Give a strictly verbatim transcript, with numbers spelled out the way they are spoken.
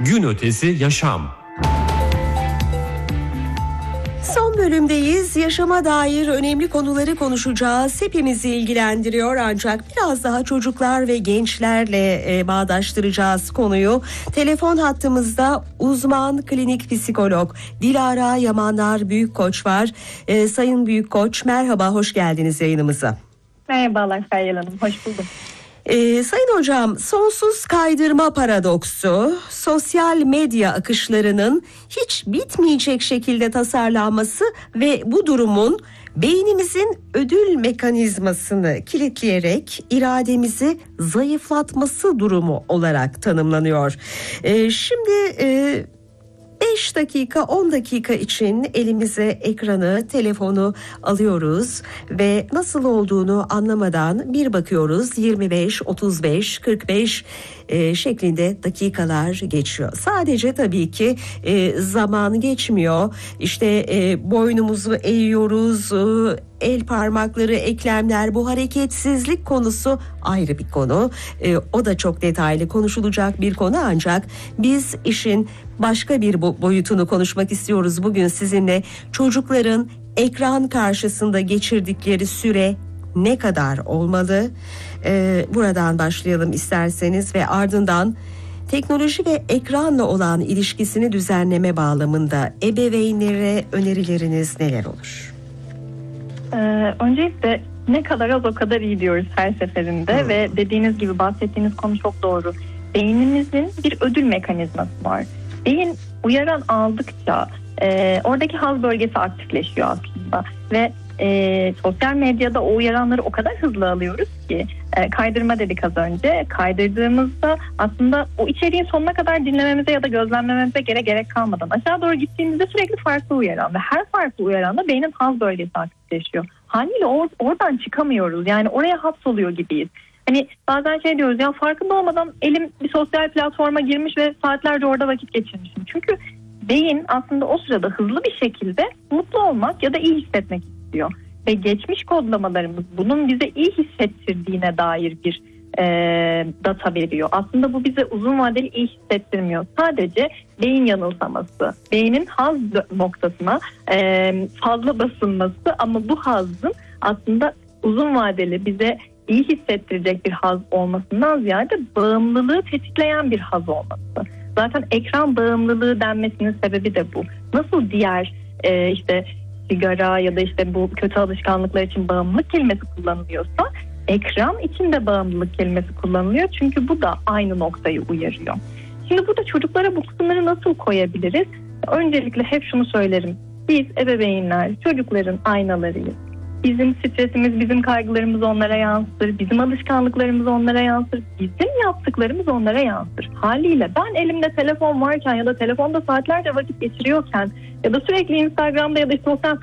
Gün ötesi yaşam. Son bölümdeyiz. Yaşama dair önemli konuları konuşacağız. Hepimizi ilgilendiriyor ancak biraz daha çocuklar ve gençlerle e, bağdaştıracağız konuyu. Telefon hattımızda uzman klinik psikolog Dilara Yamanlar Büyükkoç var. E, Sayın Büyükkoç, merhaba, hoş geldiniz yayınımıza. Merhabalar Feryal Hanım, hoş buldum. Ee, Sayın Hocam, sonsuz kaydırma paradoksu, sosyal medya akışlarının hiç bitmeyecek şekilde tasarlanması ve bu durumun beynimizin ödül mekanizmasını kilitleyerek irademizi zayıflatması durumu olarak tanımlanıyor. Ee, şimdi e, beş dakika on dakika için elimize ekranı, telefonu alıyoruz ve nasıl olduğunu anlamadan bir bakıyoruz, yirmi beş, otuz beş, kırk beş e, şeklinde dakikalar geçiyor. Sadece tabii ki e, zaman geçmiyor. İşte e, boynumuzu eğiyoruz, e, el parmakları, eklemler, bu hareketsizlik konusu ayrı bir konu. E, o da çok detaylı konuşulacak bir konu, ancak biz işin başka bir boyutunu konuşmak istiyoruz bugün sizinle. Çocukların ekran karşısında geçirdikleri süre ne kadar olmalı? Ee, buradan başlayalım isterseniz ve ardından teknoloji ve ekranla olan ilişkisini düzenleme bağlamında ebeveynlere önerileriniz neler olur? Ee, öncelikle ne kadar az o kadar iyi diyoruz her seferinde hmm. ve dediğiniz gibi bahsettiğiniz konu çok doğru. Beynimizin bir ödül mekanizması var. Beyin uyaran aldıkça e, oradaki haz bölgesi aktifleşiyor aslında ve e, sosyal medyada o uyaranları o kadar hızlı alıyoruz ki e, kaydırma dedik az önce. Kaydırdığımızda aslında o içeriğin sonuna kadar dinlememize ya da gözlemlememize gerek gerek kalmadan aşağı doğru gittiğimizde sürekli farklı uyaran ve her farklı uyaranda beynin haz bölgesi aktifleşiyor. Haliyle or- oradan çıkamıyoruz, yani oraya hapsoluyor gibiyiz. Hani bazen şey diyoruz ya, farkında olmadan elim bir sosyal platforma girmiş ve saatlerce orada vakit geçirmişim. Çünkü beyin aslında o sırada hızlı bir şekilde mutlu olmak ya da iyi hissetmek istiyor. Ve geçmiş kodlamalarımız bunun bize iyi hissettirdiğine dair bir e, data veriyor. Aslında bu bize uzun vadeli iyi hissettirmiyor. Sadece beyin yanılsaması, beynin haz noktasına e, fazla basılması, ama bu hazın aslında uzun vadeli bize iyi hissettirecek bir haz olmasından ziyade bağımlılığı tetikleyen bir haz olması. Zaten ekran bağımlılığı denmesinin sebebi de bu. Nasıl diğer e, işte sigara ya da işte bu kötü alışkanlıklar için bağımlılık kelimesi kullanılıyorsa, ekran için de bağımlılık kelimesi kullanılıyor. Çünkü bu da aynı noktayı uyarıyor. Şimdi burada çocuklara bu kısımları nasıl koyabiliriz? Öncelikle hep şunu söylerim. Biz ebeveynler çocukların aynalarıyız. Bizim stresimiz, bizim kaygılarımız onlara yansır. Bizim alışkanlıklarımız onlara yansır. Bizim yaptıklarımız onlara yansır. Haliyle ben elimde telefon varken ya da telefonda saatlerce vakit geçiriyorken ya da sürekli Instagram'da ya da sosyal